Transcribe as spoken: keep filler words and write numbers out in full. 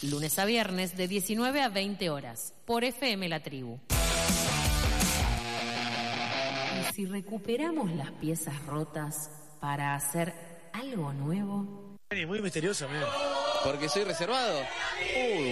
Lunes a viernes de diecinueve a veinte horas, por F M La Tribu. ¿Y si recuperamos las piezas rotas para hacer algo nuevo? Muy misterioso, amigo. Porque soy reservado. Uy,